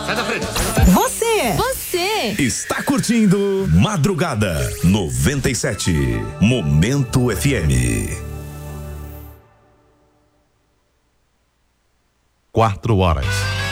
Sai da frente. Você está curtindo Madrugada 97, Momento FM. 4 horas.